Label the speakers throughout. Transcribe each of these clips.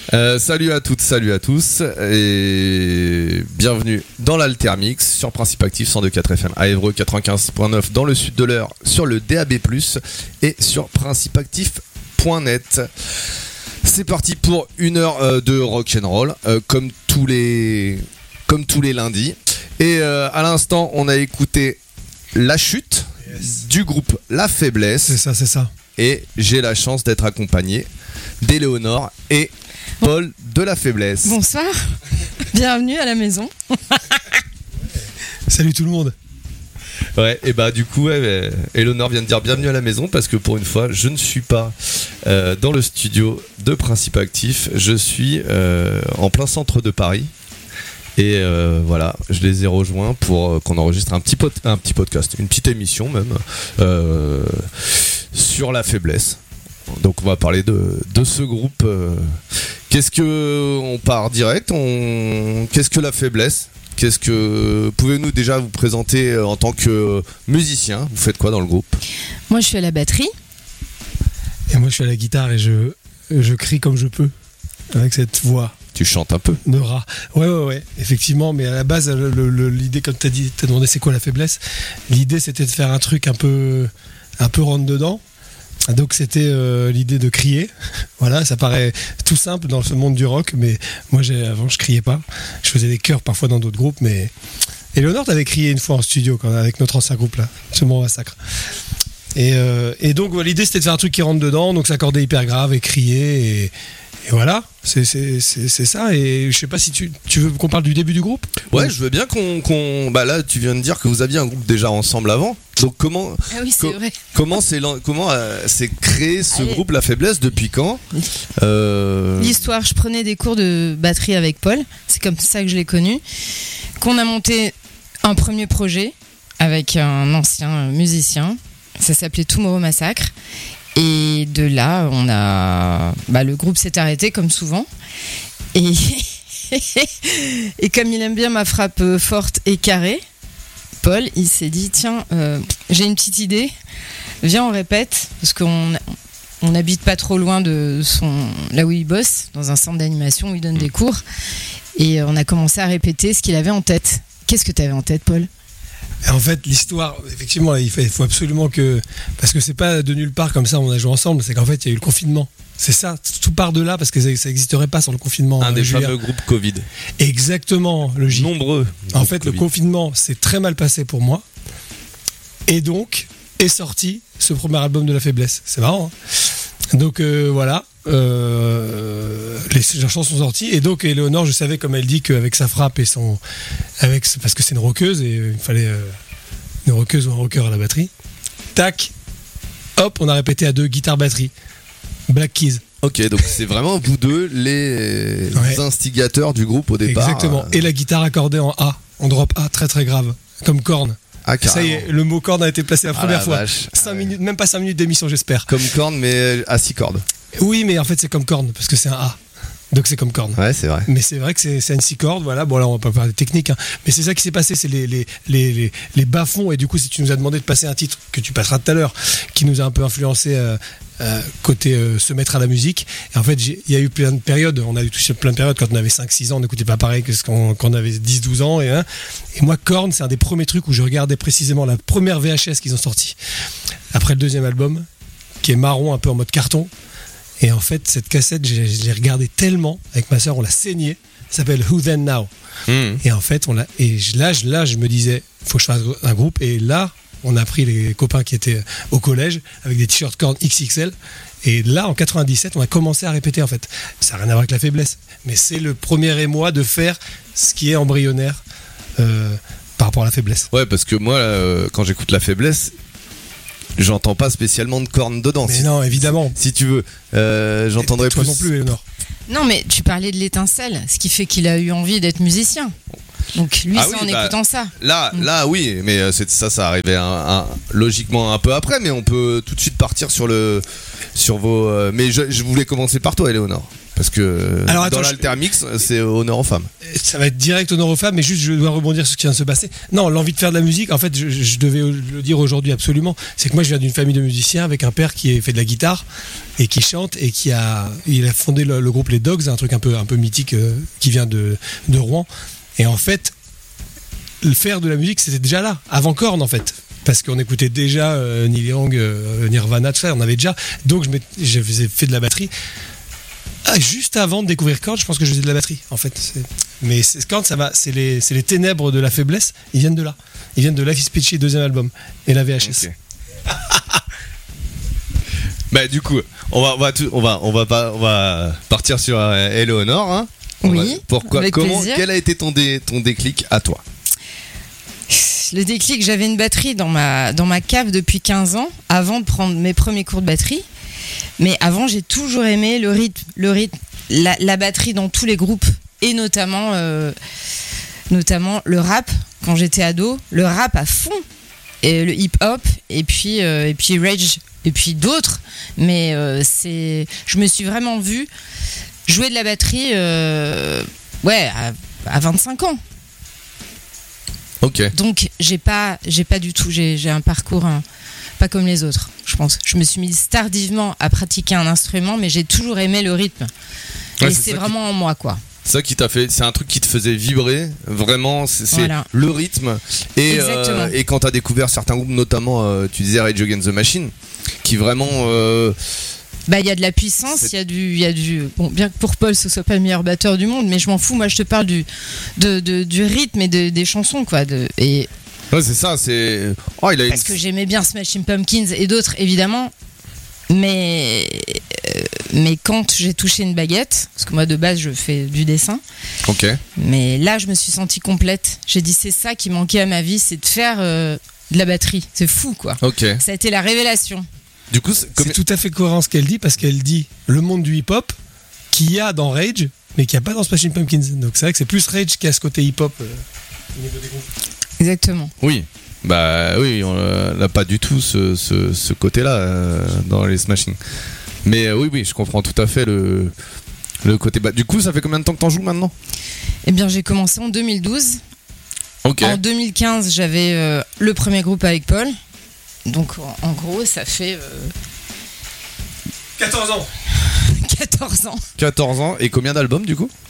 Speaker 1: Salut à toutes, salut à tous et bienvenue dans l'Altermix sur Principe Actif 102.4 FM à Évreux, 95.9 dans le sud de l'Eure sur le DAB+, et sur principeactif.net. C'est parti pour une heure de rock'n'roll comme tous les lundis. Et à l'instant, on a écouté La Chute du groupe La Faiblesse.
Speaker 2: C'est ça.
Speaker 1: Et j'ai la chance d'être accompagné d'Éléonore et Paul de La Faiblesse.
Speaker 3: Bonsoir, bienvenue à la maison.
Speaker 2: Salut tout le monde.
Speaker 1: Ouais, et bah du coup, Éléonore vient de dire bienvenue à la maison parce que pour une fois, je ne suis pas dans le studio de Principe Actif. Je suis en plein centre de Paris. Et voilà, je les ai rejoints pour qu'on enregistre un petit podcast, une petite émission même, sur La Faiblesse. Donc on va parler de ce groupe. On part direct. Qu'est-ce que La Faiblesse ? Pouvez-vous déjà vous présenter en tant que musicien ? Vous faites quoi dans le groupe ?
Speaker 3: Moi, je suis à la batterie.
Speaker 2: Et moi, je suis à la guitare et je crie comme je peux avec cette voix.
Speaker 1: Tu chantes un peu
Speaker 2: de rat. Ouais, effectivement. Mais à la base, l'idée, comme t'as demandé c'est quoi La Faiblesse ? L'idée, c'était de faire un truc un peu rentre dedans. Donc c'était l'idée de crier. Voilà, ça paraît tout simple dans ce monde du rock, mais moi avant je criais pas. Je faisais des chœurs parfois dans d'autres groupes, mais Éléonore t'avait crié une fois en studio avec notre ancien groupe là, ce Mon Massacre. Et donc l'idée c'était de faire un truc qui rentre dedans, donc s'accorder hyper grave et crier et voilà, c'est ça. Et je sais pas si tu veux qu'on parle du début du groupe.
Speaker 1: Ouais, je veux bien qu'on bah là tu viens de dire que vous aviez un groupe déjà ensemble avant. Donc comment
Speaker 3: vrai.
Speaker 1: comment s'est créé ce groupe La Faiblesse, depuis quand
Speaker 3: L'histoire, je prenais des cours de batterie avec Paul, c'est comme ça que je l'ai connu, qu'on a monté un premier projet avec un ancien musicien, ça s'appelait Tomorrow Massacre. Et de là, le groupe s'est arrêté comme souvent. Et comme il aime bien ma frappe forte et carrée, Paul, il s'est dit tiens, j'ai une petite idée. Viens, on répète parce qu'on n'habite pas trop loin de là où il bosse, dans un centre d'animation où il donne des cours. Et on a commencé à répéter ce qu'il avait en tête. Qu'est-ce que tu avais en tête, Paul ?
Speaker 2: Et en fait, l'histoire, effectivement, il faut absolument que... Parce que c'est pas de nulle part comme ça, on a joué ensemble, c'est qu'en fait, il y a eu le confinement. C'est ça, tout part de là, parce que ça n'existerait pas sans le confinement.
Speaker 1: Un des fameux groupes Covid.
Speaker 2: Exactement, logique.
Speaker 1: Nombreux.
Speaker 2: En fait, le confinement s'est très mal passé pour moi. Et donc, est sorti ce premier album de La Faiblesse. C'est marrant, hein. Donc, voilà. Les chansons sont sorties et donc Éléonore, je savais, comme elle dit, qu'avec sa frappe et parce que c'est une rockeuse et il fallait une rockeuse ou un rocker à la batterie, tac, hop, on a répété à deux, guitare batterie, Black Keys.
Speaker 1: Ok, donc c'est vraiment vous deux les instigateurs du groupe au départ.
Speaker 2: Exactement. Et la guitare accordée en A, en drop A, très très grave, comme Korn.
Speaker 1: Ah,
Speaker 2: ça y est, le mot corne a été placé la première fois. 5 minutes, même pas 5 minutes d'émission, j'espère.
Speaker 1: Comme Korn, mais à 6 cordes.
Speaker 2: Oui, mais en fait, c'est comme Korn, parce que c'est un A. Donc c'est comme Korn.
Speaker 1: Ouais, c'est vrai.
Speaker 2: Mais c'est vrai que c'est une 6 cordes, voilà. Bon, là, on va pas parler de technique, hein. Mais c'est ça qui s'est passé, c'est les bas-fonds. Et du coup, si tu nous as demandé de passer un titre que tu passeras tout à l'heure, qui nous a un peu influencé côté se mettre à la musique. Et en fait, il y a eu plein de périodes. On a eu touché plein de périodes. Quand on avait 5-6 ans, on n'écoutait pas pareil que quand on avait 10-12 ans. Et moi, Korn, c'est un des premiers trucs où je regardais précisément la première VHS qu'ils ont sorti. Après le deuxième album, qui est marron, un peu en mode carton. Et en fait, cette cassette, je l'ai regardée tellement, avec ma sœur, on l'a saignée. Ça s'appelle Who Then Now. Et en fait, là, je me disais, il faut que je fasse un groupe. Et là, on a pris les copains qui étaient au collège avec des t-shirts Korn XXL. Et là, en 97, on a commencé à répéter, en fait. Ça n'a rien à voir avec La Faiblesse. Mais c'est le premier émoi de faire ce qui est embryonnaire par rapport à La Faiblesse.
Speaker 1: Ouais, parce que moi, quand j'écoute La Faiblesse, j'entends pas spécialement de Korn dedans.
Speaker 2: Mais non, évidemment.
Speaker 1: Si tu veux, j'entendrais
Speaker 2: toi
Speaker 1: plus.
Speaker 2: Non plus, Éléonore.
Speaker 3: Non, mais tu parlais de l'étincelle, ce qui fait qu'il a eu envie d'être musicien. Donc lui, c'est en écoutant ça.
Speaker 1: Là, oui, mais ça arrivait logiquement un peu après, mais on peut tout de suite partir sur vos. Mais je voulais commencer par toi, Éléonore. Parce que
Speaker 2: Alors,
Speaker 1: dans l'Altermix, c'est honneur aux femmes.
Speaker 2: Ça va être direct honneur aux femmes, mais juste je dois rebondir sur ce qui vient de se passer. Non, l'envie de faire de la musique, en fait, je devais le dire aujourd'hui absolument. C'est que moi, je viens d'une famille de musiciens avec un père qui fait de la guitare et qui chante et il a fondé le groupe Les Dogs, un truc un peu mythique qui vient de Rouen. Et en fait, le faire de la musique, c'était déjà là, avant Korn en fait. Parce qu'on écoutait déjà Neil Young, Nirvana, tout ça, on avait déjà. Donc j'ai fait de la batterie. Juste avant de découvrir Korn, je pense que je faisais de la batterie en fait. Mais Korn, ça va, c'est les ténèbres de la faiblesse, ils viennent de là. Ils viennent de Life is Peachy, deuxième album, et la VHS. Okay.
Speaker 1: Bah du coup, on va partir sur Eleonore. Hein.
Speaker 3: Oui.
Speaker 1: Pourquoi? Comment? Quel a été ton déclic à toi?
Speaker 3: Le déclic, j'avais une batterie dans ma cave depuis 15 ans, avant de prendre mes premiers cours de batterie. Mais avant, j'ai toujours aimé le rythme, la batterie dans tous les groupes, et notamment le rap quand j'étais ado, le rap à fond, et le hip-hop, et puis Rage, et puis d'autres. Mais je me suis vraiment vue jouer de la batterie, à 25 ans.
Speaker 1: Ok.
Speaker 3: Donc j'ai pas du tout, j'ai un parcours pas comme les autres, je pense. Je me suis mise tardivement à pratiquer un instrument, mais j'ai toujours aimé le rythme. Ouais, et c'est vraiment en moi, quoi.
Speaker 1: C'est ça qui t'a fait, c'est un truc qui te faisait vibrer, vraiment, c'est voilà. Le rythme. Et quand t'as découvert certains groupes, notamment, tu disais Rage Against the Machine, qui vraiment...
Speaker 3: il y a de la puissance, il y a du bon, bien que pour Paul ce soit pas le meilleur batteur du monde, mais je m'en fous, moi je te parle du rythme et des chansons, quoi,
Speaker 1: ouais, c'est ça, c'est
Speaker 3: parce que j'aimais bien Smashing Pumpkins et d'autres évidemment, mais quand j'ai touché une baguette, parce que moi de base je fais du dessin.
Speaker 1: OK.
Speaker 3: Mais là je me suis sentie complète. J'ai dit c'est ça qui manquait à ma vie, c'est de faire de la batterie. C'est fou, quoi.
Speaker 1: OK.
Speaker 3: Ça a été la révélation.
Speaker 1: Du coup,
Speaker 2: c'est tout à fait cohérent ce qu'elle dit, parce qu'elle dit le monde du hip-hop qu'il y a dans Rage, mais qu'il n'y a pas dans Smashing Pumpkins. Donc c'est vrai que c'est plus Rage qui a ce côté hip-hop au niveau des groupes.
Speaker 3: Exactement.
Speaker 1: Oui. Bah oui, on n'a pas du tout ce côté-là dans les Smashing. Mais oui, je comprends tout à fait le côté. Du coup, ça fait combien de temps que t'en joues maintenant?
Speaker 3: Eh bien, j'ai commencé en 2012.
Speaker 1: Ok.
Speaker 3: En 2015, j'avais le premier groupe avec Paul. Donc en gros, ça fait
Speaker 2: 14 ans.
Speaker 3: 14 ans.
Speaker 1: 14 ans. Et combien d'albums du coup?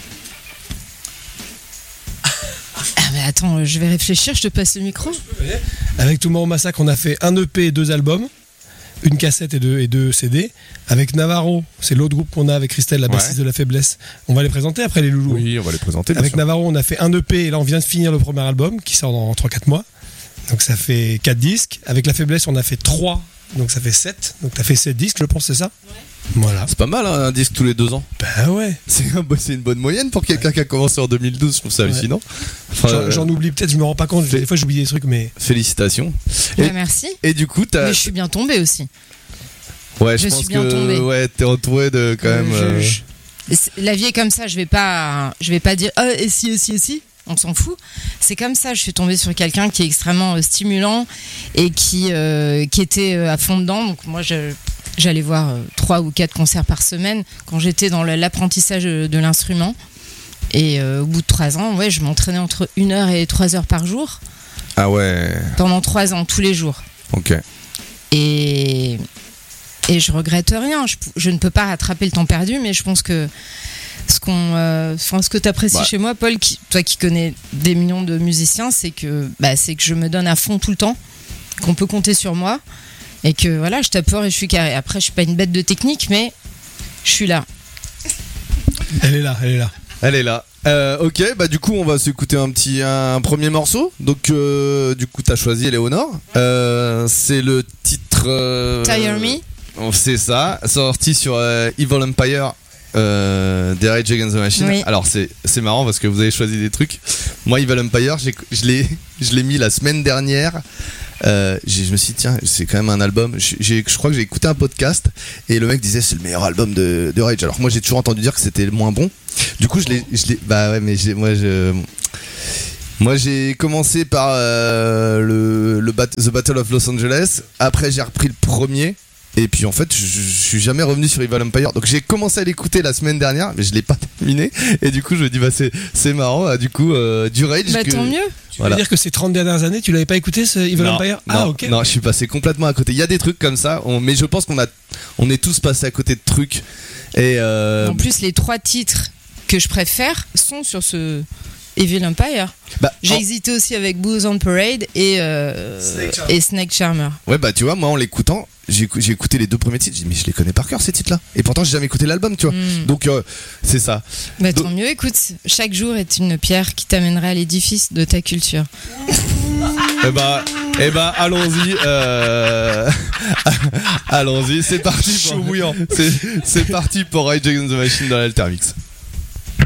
Speaker 3: Mais attends, je vais réfléchir, je te passe le micro.
Speaker 2: Avec Tomorrow Massacre, on a fait un EP et 2 albums, une cassette et deux CD. Avec Navarro, c'est l'autre groupe qu'on a avec Christelle, la bassiste de La Faiblesse. On va les présenter après, les loulous.
Speaker 1: Oui, on va les présenter.
Speaker 2: Avec Navarro, on a fait un EP et là on vient de finir le premier album qui sort dans 3-4 mois. Donc ça fait 4 disques. Avec La Faiblesse, on a fait 3, donc ça fait 7. Donc t'as fait 7 disques, je pense, c'est ça? Ouais. Voilà.
Speaker 1: C'est pas mal, hein, un disque tous les 2 ans.
Speaker 2: Bah ouais.
Speaker 1: C'est une bonne moyenne pour quelqu'un qui a commencé en 2012, je trouve ça hallucinant.
Speaker 2: Enfin, j'en oublie peut-être, je me rends pas compte. Des fois j'oublie des trucs, mais...
Speaker 1: Félicitations.
Speaker 3: Merci.
Speaker 1: Et du coup,
Speaker 3: mais je suis bien tombé aussi.
Speaker 1: Ouais, je pense que ouais, t'es entouré de quand même...
Speaker 3: La vie est comme ça, je vais pas dire et si. On s'en fout. C'est comme ça, je suis tombée sur quelqu'un qui est extrêmement stimulant et qui était à fond dedans. Donc moi, j'allais voir 3 ou 4 concerts par semaine quand j'étais dans l'apprentissage de l'instrument. Et au bout de 3 ans, ouais, je m'entraînais entre 1 heure et 3 heures par jour.
Speaker 1: Ah ouais.
Speaker 3: Pendant 3 ans, tous les jours.
Speaker 1: Ok.
Speaker 3: Et je regrette rien. Je ne peux pas rattraper le temps perdu, mais je pense que ce que tu apprécies chez moi, Paul, toi qui connais des millions de musiciens, c'est que je me donne à fond tout le temps, qu'on peut compter sur moi et que voilà, je tape fort et je suis carré. Après, je suis pas une bête de technique, mais je suis là.
Speaker 2: Elle est là.
Speaker 1: Ok, du coup, on va s'écouter un premier morceau. Donc, du coup, t'as choisi Eleonore. C'est le titre.
Speaker 3: Tire Me.
Speaker 1: C'est ça, sorti sur Evil Empire. Des Rage Against the Machine. Oui. Alors c'est marrant parce que vous avez choisi des trucs. Moi, Evil Empire, je l'ai mis la semaine dernière. Je me suis dit tiens, c'est quand même un album. Je crois que j'ai écouté un podcast et le mec disait c'est le meilleur album de Rage. Alors moi j'ai toujours entendu dire que c'était le moins bon. Du coup je l'ai bah ouais, mais moi j'ai commencé par The Battle of Los Angeles. Après j'ai repris le premier. Et puis en fait, je suis jamais revenu sur Evil Empire. Donc j'ai commencé à l'écouter la semaine dernière, mais je l'ai pas terminé. Et du coup, je me dis c'est marrant. Du coup, du rage.
Speaker 3: Tant mieux.
Speaker 2: Tu veux dire que ces 30 dernières années, tu l'avais pas écouté ce Evil Empire?
Speaker 1: Ok. Non, je suis passé complètement à côté. Il y a des trucs comme ça, mais je pense on est tous passés à côté de trucs. Et
Speaker 3: en plus, les 3 titres que je préfère sont sur ce Evil Empire. J'ai hésité aussi avec Booze on Parade et Snake Charmer.
Speaker 1: Ouais, tu vois, moi en l'écoutant, j'ai écouté les 2 premiers titres, j'ai dit mais je les connais par cœur ces titres-là. Et pourtant j'ai jamais écouté l'album, tu vois. Donc c'est ça.
Speaker 3: Tant mieux, écoute, chaque jour est une pierre qui t'amènera à l'édifice de ta culture.
Speaker 1: Allons-y. Allons-y, c'est parti.
Speaker 2: Chaud bouillant.
Speaker 1: C'est parti pour Rage Against the Machine dans l'Altermix.